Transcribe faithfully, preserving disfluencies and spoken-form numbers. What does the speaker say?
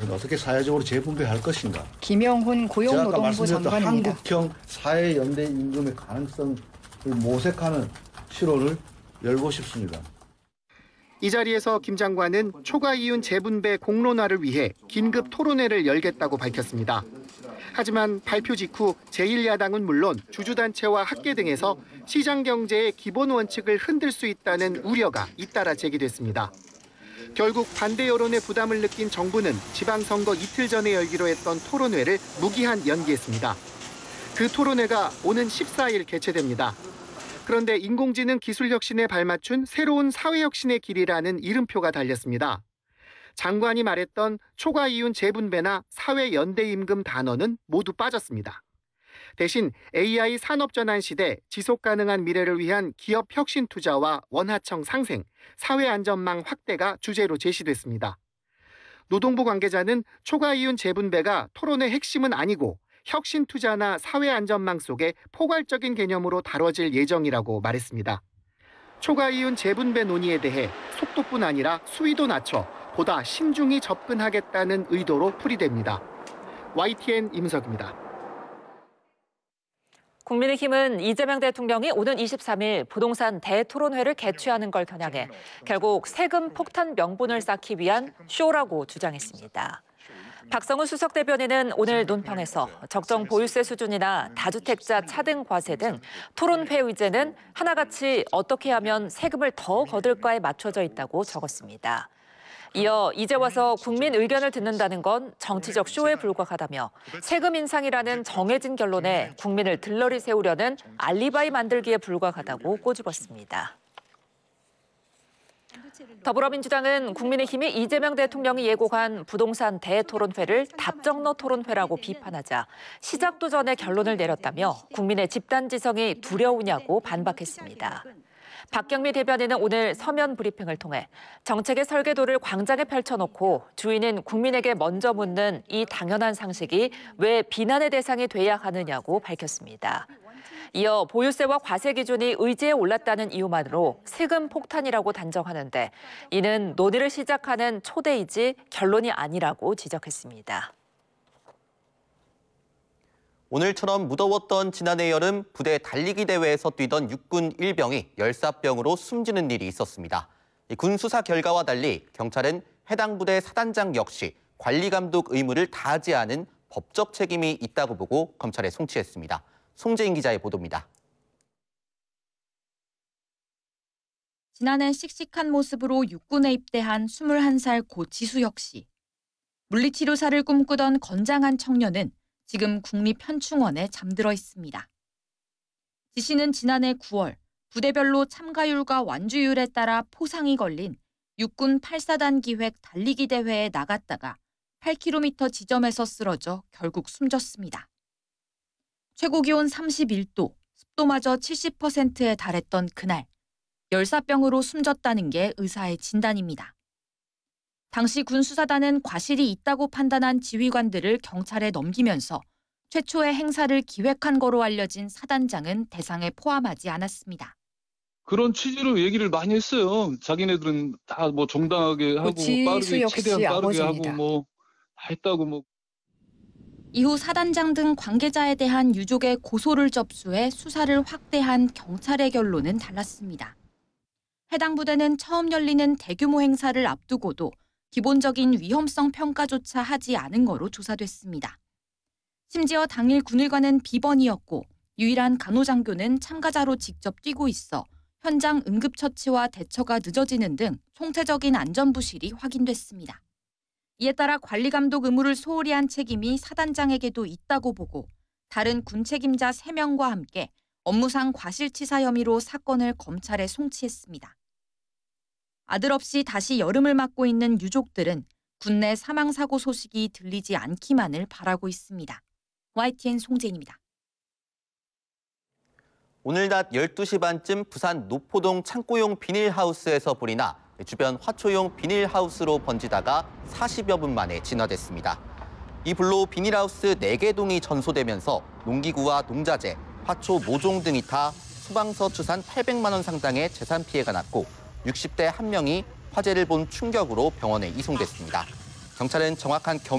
어떻게 사회적으로 재분배할 것인가. 김영훈 고용노동부 장관입니다. 한국형 사회연대 임금의 가능성을 모색하는 실효를 열고 싶습니다. 이 자리에서 김 장관은 초과 이윤 재분배 공론화를 위해 긴급 토론회를 열겠다고 밝혔습니다. 하지만 발표 직후 제일 야당은 물론 주주단체와 학계 등에서 시장 경제의 기본 원칙을 흔들 수 있다는 우려가 잇따라 제기됐습니다. 결국 반대 여론의 부담을 느낀 정부는 지방선거 이틀 전에 열기로 했던 토론회를 무기한 연기했습니다. 그 토론회가 오는 십사 일 개최됩니다. 그런데 인공지능 기술 혁신에 발맞춘 새로운 사회혁신의 길이라는 이름표가 달렸습니다. 장관이 말했던 초과 이윤 재분배나 사회연대임금 단어는 모두 빠졌습니다. 대신 에이아이 산업전환 시대 지속가능한 미래를 위한 기업 혁신 투자와 원하청 상생, 사회안전망 확대가 주제로 제시됐습니다. 노동부 관계자는 초과 이윤 재분배가 토론의 핵심은 아니고 혁신 투자나 사회안전망 속에 포괄적인 개념으로 다뤄질 예정이라고 말했습니다. 초과 이윤 재분배 논의에 대해 속도뿐 아니라 수위도 낮춰 보다 신중히 접근하겠다는 의도로 풀이됩니다. 와이티엔 임석입니다. 국민의힘은 이재명 대통령이 오는 이십삼 일 부동산 대토론회를 개최하는 걸 겨냥해 결국 세금 폭탄 명분을 쌓기 위한 쇼라고 주장했습니다. 박성우 수석 대변인은 오늘 논평에서 적정 보유세 수준이나 다주택자 차등 과세 등 토론회 의제는 하나같이 어떻게 하면 세금을 더 거둘까에 맞춰져 있다고 적었습니다. 이어 이제 와서 국민 의견을 듣는다는 건 정치적 쇼에 불과하다며 세금 인상이라는 정해진 결론에 국민을 들러리 세우려는 알리바이 만들기에 불과하다고 꼬집었습니다. 더불어민주당은 국민의힘이 이재명 대통령이 예고한 부동산 대토론회를 답정너 토론회라고 비판하자 시작도 전에 결론을 내렸다며 국민의 집단지성이 두려우냐고 반박했습니다. 박경미 대변인은 오늘 서면 브리핑을 통해 정책의 설계도를 광장에 펼쳐놓고 주인은 국민에게 먼저 묻는 이 당연한 상식이 왜 비난의 대상이 돼야 하느냐고 밝혔습니다. 이어 보유세와 과세 기준이 의제에 올랐다는 이유만으로 세금 폭탄이라고 단정하는데 이는 논의를 시작하는 초대이지 결론이 아니라고 지적했습니다. 오늘처럼 무더웠던 지난해 여름 부대 달리기 대회에서 뛰던 육군 일병이 열사병으로 숨지는 일이 있었습니다. 군 수사 결과와 달리 경찰은 해당 부대 사단장 역시 관리감독 의무를 다하지 않은 법적 책임이 있다고 보고 검찰에 송치했습니다. 송재인 기자의 보도입니다. 지난해 씩씩한 모습으로 육군에 입대한 스물한 살 고 지수혁 씨. 물리치료사를 꿈꾸던 건장한 청년은 지금 국립현충원에 잠들어 있습니다. 지 씨는 지난해 구월 부대별로 참가율과 완주율에 따라 포상이 걸린 육군 팔 사단 기획 달리기 대회에 나갔다가 팔 킬로미터 지점에서 쓰러져 결국 숨졌습니다. 최고 기온 삼십일 도, 습도마저 칠십 퍼센트에 달했던 그날, 열사병으로 숨졌다는 게 의사의 진단입니다. 당시 군 수사단은 과실이 있다고 판단한 지휘관들을 경찰에 넘기면서 최초의 행사를 기획한 거로 알려진 사단장은 대상에 포함하지 않았습니다. 그런 취지로 얘기를 많이 했어요. 자기네들은 다 뭐 정당하게 하고 빠르게 최대한 빠르게 하고 뭐 다 했다고 뭐. 이후 사단장 등 관계자에 대한 유족의 고소를 접수해 수사를 확대한 경찰의 결론은 달랐습니다. 해당 부대는 처음 열리는 대규모 행사를 앞두고도 기본적인 위험성 평가조차 하지 않은 거로 조사됐습니다. 심지어 당일 군의관은 비번이었고 유일한 간호장교는 참가자로 직접 뛰고 있어 현장 응급처치와 대처가 늦어지는 등 총체적인 안전부실이 확인됐습니다. 이에 따라 관리감독 의무를 소홀히 한 책임이 사단장에게도 있다고 보고 다른 군 책임자 세 명과 함께 업무상 과실치사 혐의로 사건을 검찰에 송치했습니다. 아들 없이 다시 여름을 맞고 있는 유족들은 군내 사망사고 소식이 들리지 않기만을 바라고 있습니다. 와이티엔 송재인입니다. 오늘 낮 열두 시 반쯤 부산 노포동 창고용 비닐하우스에서 불이 나 주변 화초용 비닐하우스로 번지다가 사십여 분 만에 진화됐습니다. 이 불로 비닐하우스 네 개 동이 전소되면서 농기구와 농자재, 화초 모종 등이 타 소방서 추산 팔백만 원 상당의 재산 피해가 났고 육십 대 한 명이 화재를 본 충격으로 병원에 이송됐습니다. 경찰은 정확한 경